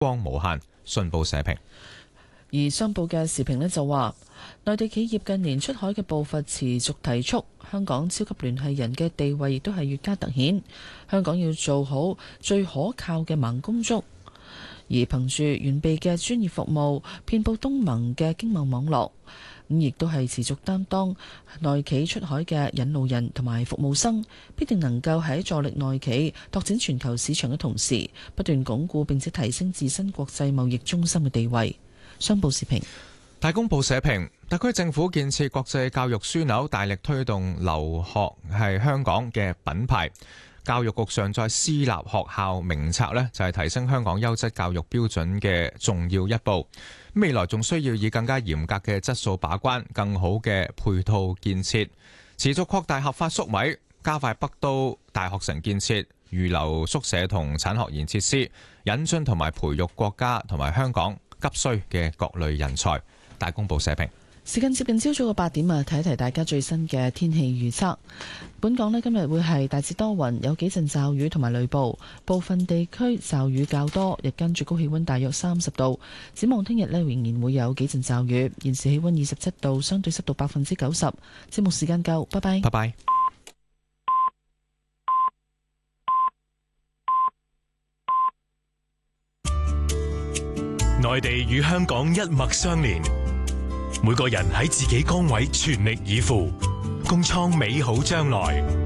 光無限。信報社評。 而商報嘅時評呢就話，內地企業近年出海嘅步伐持續提速，香港超級聯繫人嘅地位亦都係越加突顯。香港要做好最可靠嘅盲公竹，而憑住完備嘅專業服務，遍佈東盟嘅經貿網絡，咁亦都係持續擔當內企出海嘅引路人同埋服務生，必定能夠喺助力內企拓展全球市場嘅同時，不斷鞏固並且提升自身國際貿易中心嘅地位。商報時評。 大公報社評，特區政府建設國際教育樞紐，大力推動留學係香港嘅品牌。教育局上載私立學校名冊呢，就係提升香港優質教育標準嘅重要一步。未來仲需要以更加嚴格嘅質素把關，更好嘅配套建設，持續擴大合法宿位，加快北都大學城建設，預留宿舍同產學研設施，引進同埋培育國家同埋香港急需嘅各類人才。大公報社評。 時間接近朝早嘅8點啊，睇一睇大家最新嘅天氣預測。本港呢今日會係大致多雲，有幾陣驟雨同埋雷暴，部分地區驟雨較多，日間最高氣溫大約30度。展望聽日呢仍然會有幾陣驟雨。現時氣溫27度，相對濕度90%。節目時間夠，拜拜。 拜拜。 內地與香港一脈相連，每個人喺自己崗位全力以赴，共創美好將來。